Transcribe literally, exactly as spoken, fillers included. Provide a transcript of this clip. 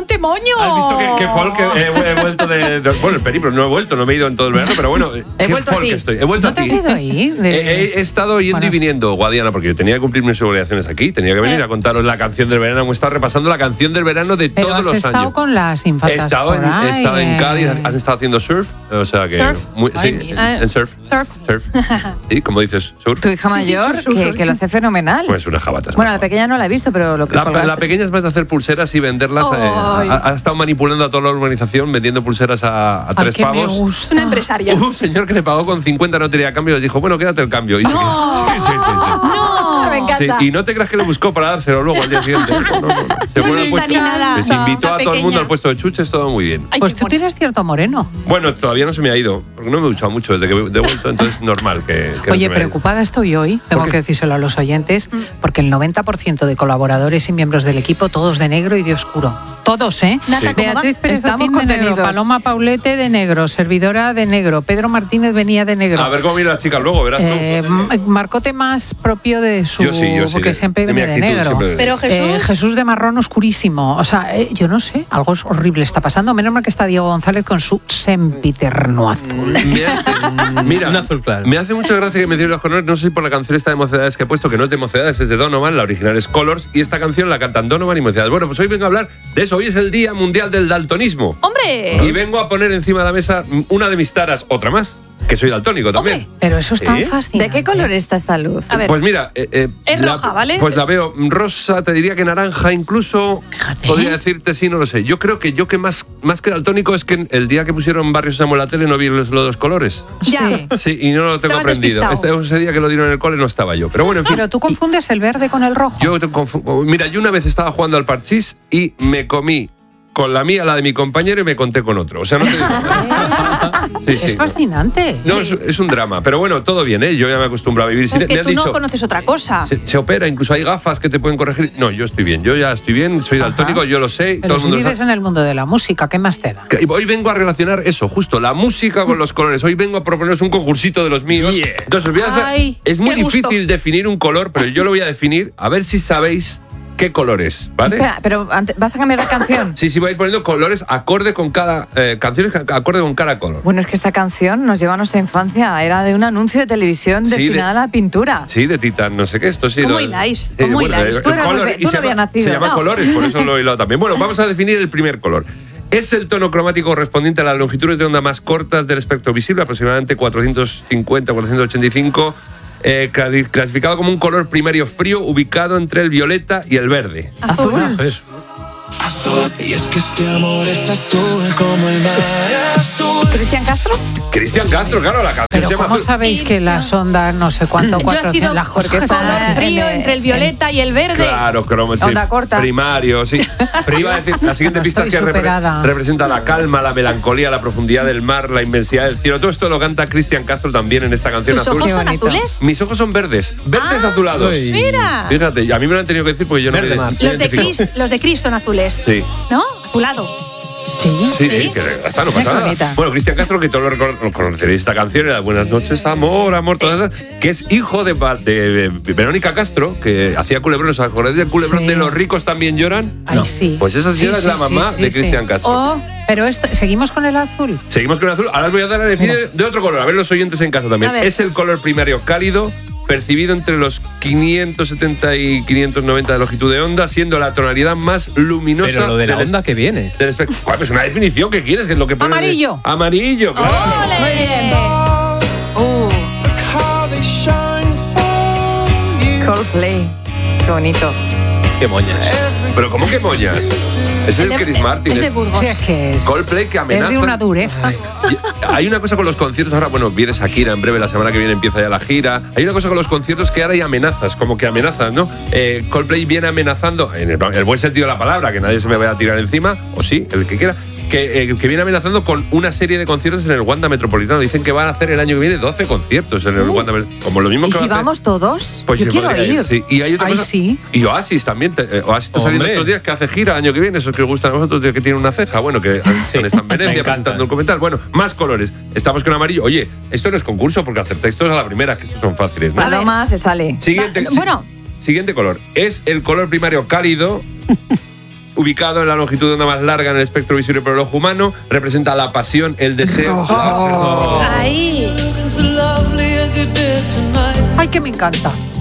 Monte Moño. ¿Has visto que, que folk he, he vuelto de, de... Bueno, el periplo, no he vuelto, no me he ido en todo el verano, pero bueno, He qué vuelto a folk ti. estoy. He vuelto ¿No a te ti. has ido ahí? De- He, he- he estado yendo Bueno, y viniendo, Guadiana, porque yo tenía que cumplir mis obligaciones aquí, tenía que venir a contaros la canción del verano. Hemos estado repasando la canción del verano de Pero todos has los estado años. con las He infantas estado, en, por ahí, he estado en eh. Cádiz, han estado haciendo surf, o sea que... ¿Surf? Muy, Ay, sí, mira. en, en surf. Surf. Surf. Sí, como dices, surf. Tu hija Sí, sí, mayor, sur, sur, que, sur. que lo hace fenomenal. Pues una jabata. es Bueno, una la pequeña no la he visto, pero lo que La, colgaste- la pequeña es más de hacer pulseras y venderlas. eh, Ay. ha, ha estado manipulando a toda la urbanización vendiendo pulseras a, a Ay, tres que me pavos. gusta. Es una empresaria. Hubo un señor que le pagó con cincuenta, no tenía cambio y le dijo, bueno, quédate el cambio. Y se quedó. Sí, sí, sí, sí. No, me Sí, encanta. y no te creas que lo buscó para dárselo luego al día siguiente. No, no, no. Se No fue al lista puesto. ni nada. Se invitó La a todo el mundo pequeña. al puesto de chuches, todo muy bien. Ay, Pues qué tú mono. tienes cierto moreno. Bueno, todavía no se me ha ido, porque no me he duchado mucho desde que he devuelto, entonces normal que, que no Oye, se me haya ido. preocupada estoy hoy, tengo qué? que decírselo a los oyentes, porque el noventa por ciento de colaboradores y miembros del equipo, todos de negro y de oscuro. Todos, ¿eh? Nata, ¿cómo va? Beatriz Pérez Estamos Otín de negro, contenidos. Paloma Paulete de negro, servidora de negro, Pedro Martínez venía de negro. A ver cómo viene la chica luego, verás tú. Eh, M- Marcote más propio de su... Yo sí, yo sí, porque de- siempre de mi viene de actitud, negro. siempre de- Pero Jesús. Eh, Jesús de marrón oscurísimo. O sea, eh, yo no sé, algo es horrible está pasando. Menos mal que está Diego González con su sempiterno azul. Me hace, mira, Un azul claro. me hace mucha gracia que me menciones los colores. No sé si por la canción esta de Mocedades que he puesto, que no es de Mocedades, es de Donovan. La original es Colors. Y esta canción la cantan Donovan y Mocedades. Bueno, pues hoy vengo a hablar de eso. Hoy es el Día Mundial del Daltonismo. ¡Hombre! Y vengo a poner encima de la mesa una de mis taras, otra más, que soy daltónico también. Pero eso es tan ¿Eh? fascinante. ¿De qué color está esta luz? A ver. Pues mira, eh, eh, Es la- roja, ¿vale? Pues la veo rosa, te diría que naranja, incluso. Fíjate. Podría decirte sí, no lo sé. Yo creo que yo que más, más que daltónico es que el día que pusieron Barrio Sésamo en la tele no vi los, los dos colores. Ya. Sí. Sí, y no lo tengo Estabas aprendido. despistado. Este, ese día que lo dieron en el cole no estaba yo. Pero bueno, en fin. Pero tú confundes el verde con el rojo. Yo te confu- Mira, yo una vez estaba jugando al parchís y me comí con la mía, la de mi compañero, y me conté con otro. O sea, no te digo más. Sí, sí. Es fascinante. No, es, es un drama. Pero bueno, todo bien, ¿eh? Yo ya me acostumbro a vivir sin Es Me que han tú dicho, no conoces otra cosa. se, se opera, incluso hay gafas que te pueden corregir. No, yo estoy bien, yo ya estoy bien, soy daltónico, yo lo sé, Pero todo el si mundo lo vives sabe. en el mundo de la música, ¿qué más te da? Que Hoy vengo a relacionar eso, justo, la música con los colores. Hoy vengo a proponeros un concursito de los míos. Yeah. Entonces, os voy a hacer- Ay, es muy qué gusto. difícil definir un color, pero yo lo voy a definir, a ver si sabéis qué color es, ¿vale? Espera, pero antes- ¿vas a cambiar la canción? Sí, sí, voy a ir poniendo colores acorde con cada... Eh, canciones que- acorde con cada color. Bueno, es que esta canción nos lleva a nuestra infancia. Era de un anuncio de televisión Sí, destinada de- a la pintura. Sí, de Titan, no sé qué, esto sí. ¿Cómo lo- hiláis? Sí, ¿Cómo hiláis? eh, Tú eras color- muy- y tú no se habías llama- nacido. Se llama No. colores, por eso lo he hilado también. Bueno, vamos a definir el primer color. Es el tono cromático correspondiente a las longitudes de onda más cortas del espectro visible, aproximadamente cuatrocientos cincuenta a cuatrocientos ochenta y cinco, eh, cali- clasificado como un color primario frío ubicado entre el violeta y el verde. Azul. Eso. Y es que este amor es azul como el mar azul. ¿Cristian Castro? Cristian Castro, claro, la canción Pero se llama ¿cómo Azul. sabéis que las ondas no sé cuánto, Yo cuatro, he sido las porque cosas está- color frío en- entre el violeta y el verde. Claro, cromo, sí. Onda corta. Primario, sí. Iba a decir, la siguiente No pista es estoy que repre- superada. representa la calma, la melancolía, la profundidad del mar, la inmensidad del cielo. Todo esto lo canta Cristian Castro también en esta canción ¿Tus azul. ojos son bonito. azules? Mis ojos son verdes, verdes Ah, azulados. uy. Mira. Fíjate, a mí me lo han tenido que decir porque yo no Verde me mar. identifico. Los de Chris, los de Chris son azules. Sí. ¿No? Azulado. Sí. Sí, sí, ¿Sí? que ya está, no Qué pasa nada. bonita. Bueno, Cristian Castro, que todos lo recor- lo conoceréis esta canción, era Buenas noches, amor, amor, todas esas, que es hijo de, Val- de Verónica Castro, que hacía culebrón. ¿Os acordáis del culebrón Sí. de Los ricos también lloran? Ay, sí. Pues esa Sí, señora sí, es la sí, mamá sí, de sí. Cristian Castro. Oh, Pero esto, seguimos con el azul. Seguimos con el azul. Ahora os voy a dar a decir de, de otro color. A ver los oyentes en casa también. A ver. Es el color primario cálido, percibido entre los quinientos setenta y quinientos noventa de longitud de onda, siendo la tonalidad más luminosa Pero lo de la del onda que viene. del espectro. ¿Cuál es una definición que quieres? Que es lo que pone. Amarillo. Amarillo, claro. ¡Ole! Uh, How they shine for you. Coldplay. Qué bonito. Qué moñas. Pero ¿cómo que moñas? Es el de- Chris Martin. Es de es- Burgos. Sí, es que es, Coldplay que es amenaza. de una dureza. Y hay una cosa con los conciertos ahora, bueno, viene Shakira en breve, la semana que viene empieza ya la gira. Hay una cosa con los conciertos que ahora hay amenazas, como que amenazas, ¿no? Eh, Coldplay viene amenazando, en el, el buen sentido de la palabra, que nadie se me vaya a tirar encima, o sí, el que quiera, que, eh, que viene amenazando con una serie de conciertos en el Wanda Metropolitano. Dicen que van a hacer el año que viene doce conciertos en el Wanda Metropolitano. Como lo mismo ¿Y que si va a hacer- vamos todos? Pues Yo se quiero podría ir. sí. Y hay otra Ay, cosa. sí. Y Oasis también. te- eh, Oasis está saliendo Hombre. estos días que hace gira el año que viene. Esos que os gustan a vosotros, que tiene una ceja. Bueno, que están en Me Venecia encantan. presentando un documental. Bueno, más colores. Estamos con amarillo. Oye, esto no es concurso porque acertáis todos a la primera, que estos son fáciles, ¿no? Paloma se sale. Siguiente, Va- bueno. sí, siguiente color. Es el color primario cálido. ubicado en la longitud de onda más larga en el espectro visible por el ojo humano, representa la pasión, el deseo, Oh. la obsesión. Ahí. Ay, que me encanta.